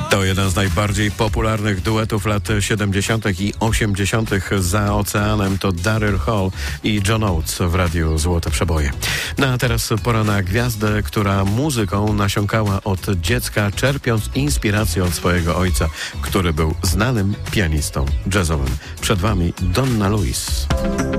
To jeden z najbardziej popularnych duetów lat 70. i 80. za oceanem. To Daryl Hall i John Oates w Radiu Złote Przeboje. No a teraz pora na gwiazdę, która muzyką nasiąkała od dziecka, czerpiąc inspirację od swojego ojca, który był znanym pianistą jazzowym. Przed wami Donna Lewis.